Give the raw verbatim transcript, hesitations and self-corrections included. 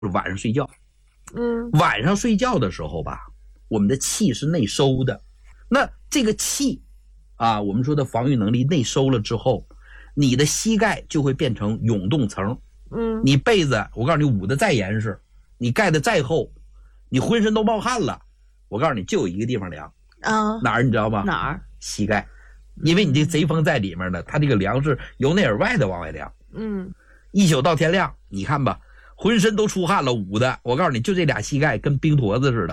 晚上睡觉。 嗯， 晚上睡觉的时候吧，我们的气是内收的。那这个气啊，我们说的防御能力内收了之后，你的膝盖就会变成涌动层。 嗯， 你被子我告诉你捂得再严实，你盖得再厚，你浑身都冒汗了，我告诉你就有一个地方凉。 啊， 哪儿你知道吗？ 哪儿？ 膝盖。因为你这贼风在里面呢，它这个凉是由内而外的往外凉。 嗯， 一宿到天亮，你看吧，浑身都出汗了，捂的，我告诉你就这俩膝盖跟冰坨子似的。